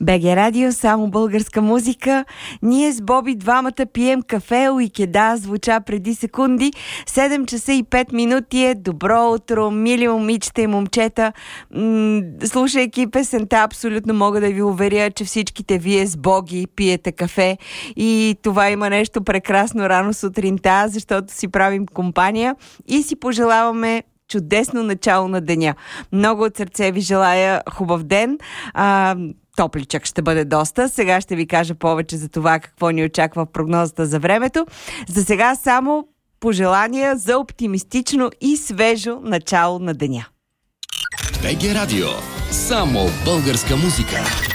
БГ Радио, само българска музика. Ние с Боби двамата пием кафе, уикеда звуча преди секунди. 7 часа и 5 минути е. Добро утро, мили момичета и момчета. Слушайки песента, абсолютно мога да ви уверя, че всичките вие с Боги пиете кафе и това има нещо прекрасно рано сутринта, защото си правим компания и си пожелаваме чудесно начало на деня. Много от сърце ви желая хубав ден. Топличък ще бъде доста. Сега ще ви кажа повече за това какво ни очаква в прогнозата за времето. За сега само пожелания за оптимистично и свежо начало на деня. БГ Радио. Само българска музика.